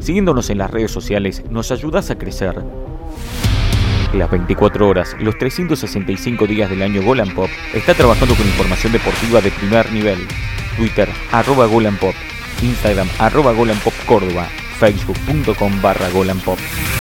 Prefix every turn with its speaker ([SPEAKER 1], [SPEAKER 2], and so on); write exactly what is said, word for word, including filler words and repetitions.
[SPEAKER 1] Siguiéndonos en las redes sociales nos ayudas a crecer. Las veinticuatro horas, los trescientos sesenta y cinco días del año Golan Pop está trabajando con información deportiva de primer nivel. Twitter, arroba Golan Pop. Instagram, arroba Golan Pop Córdoba. Facebook punto com barra Golan Pop.